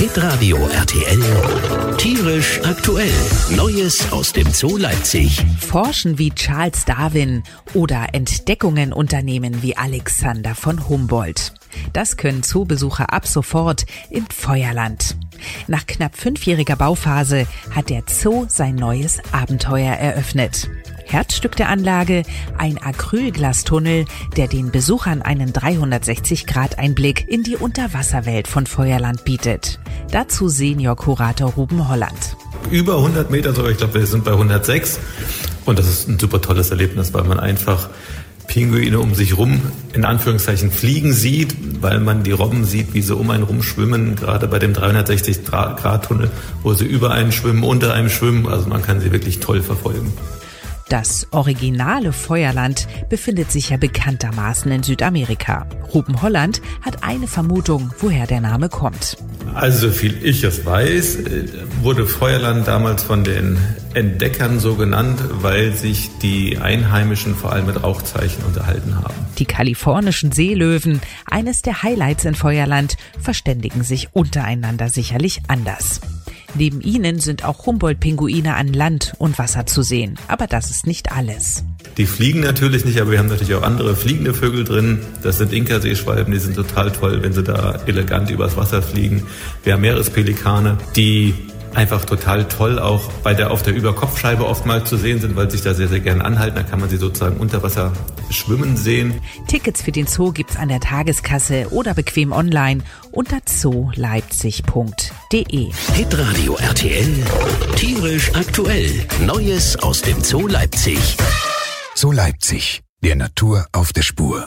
Hitradio RTL, tierisch aktuell. Neues aus dem Zoo Leipzig. Forschen wie Charles Darwin oder Entdeckungen unternehmen wie Alexander von Humboldt. Das können Zoobesucher ab sofort im Feuerland. Nach knapp 5-jähriger Bauphase hat der Zoo sein neues Abenteuer eröffnet. Herzstück der Anlage, ein Acrylglastunnel, der den Besuchern einen 360-Grad-Einblick in die Unterwasserwelt von Feuerland bietet. Dazu Senior-Kurator Ruben Holland. Über 100 Meter sogar, ich glaube wir sind bei 106 und das ist ein super tolles Erlebnis, weil man einfach Pinguine um sich rum, in Anführungszeichen, fliegen sieht, weil man die Robben sieht, wie sie um einen rumschwimmen, gerade bei dem 360-Grad-Tunnel, wo sie über einen schwimmen, unter einem schwimmen, also man kann sie wirklich toll verfolgen. Das originale Feuerland befindet sich ja bekanntermaßen in Südamerika. Ruben Holland hat eine Vermutung, woher der Name kommt. Also, soviel ich es weiß, wurde Feuerland damals von den Entdeckern so genannt, weil sich die Einheimischen vor allem mit Rauchzeichen unterhalten haben. Die kalifornischen Seelöwen, eines der Highlights in Feuerland, verständigen sich untereinander sicherlich anders. Neben ihnen sind auch Humboldt-Pinguine an Land und Wasser zu sehen. Aber das ist nicht alles. Die fliegen natürlich nicht, aber wir haben natürlich auch andere fliegende Vögel drin. Das sind Inka-Seeschwalben, die sind total toll, wenn sie da elegant übers Wasser fliegen. Wir haben Meerespelikane, die einfach total toll auch auf der Überkopfscheibe oftmals zu sehen sind, weil sich da sehr, sehr gerne anhalten. Da kann man sie sozusagen unter Wasser schwimmen sehen. Tickets für den Zoo gibt's an der Tageskasse oder bequem online unter zooleipzig.de. Hitradio RTL, tierisch aktuell. Neues aus dem Zoo Leipzig. Zoo Leipzig, der Natur auf der Spur.